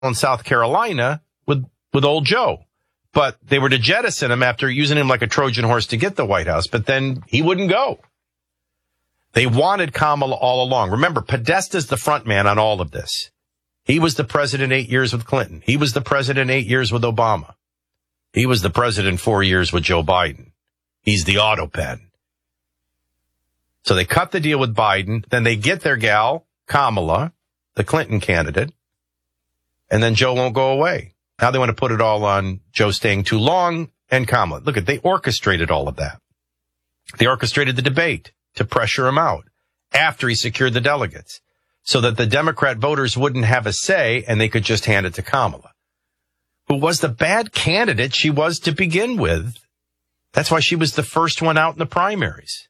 in South Carolina with old Joe. But they were to jettison him after using him like a Trojan horse to get the White House. But then he wouldn't go. They wanted Kamala all along. Remember, Podesta's the front man on all of this. He was the president 8 years with Clinton. He was the president 8 years with Obama. He was the president 4 years with Joe Biden. He's the autopen. So they cut the deal with Biden. Then they get their gal, Kamala, the Clinton candidate. And then Joe won't go away. Now they want to put it all on Joe staying too long and Kamala. Look, they orchestrated all of that. They orchestrated the debate to pressure him out after he secured the delegates so that the Democrat voters wouldn't have a say and they could just hand it to Kamala, who was the bad candidate she was to begin with. That's why she was the first one out in the primaries.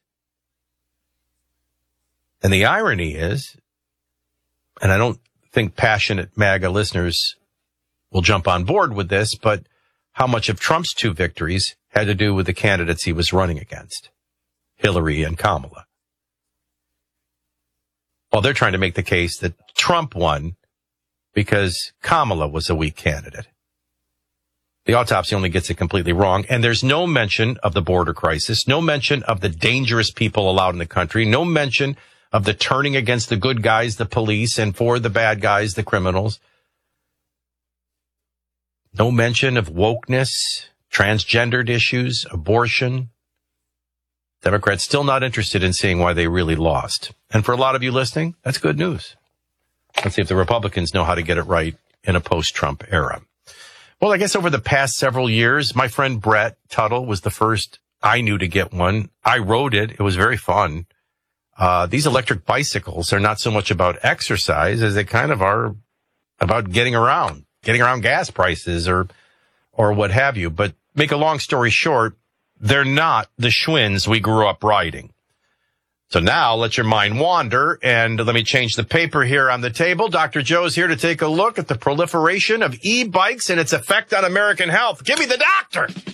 And the irony is, and I don't think passionate MAGA listeners will jump on board with this, but how much of Trump's two victories had to do with the candidates he was running against, Hillary and Kamala. Well, they're trying to make the case that Trump won because Kamala was a weak candidate. The autopsy only gets it completely wrong. And there's no mention of the border crisis, no mention of the dangerous people allowed in the country, no mention of the turning against the good guys, the police, and for the bad guys, the criminals. No mention of wokeness, transgendered issues, abortion. Democrats still not interested in seeing why they really lost. And for a lot of you listening, that's good news. Let's see if the Republicans know how to get it right in a post-Trump era. Well, I guess over the past several years, my friend Brett Tuttle was the first I knew to get one. I rode it. It was very fun. These electric bicycles are not so much about exercise as they kind of are about getting around gas prices or what have you. But make a long story short, they're not the Schwinns we grew up riding. So now let your mind wander, and let me change the paper here on the table. Dr. Joe's here to take a look at the proliferation of e-bikes and its effect on American health. Give me the doctor!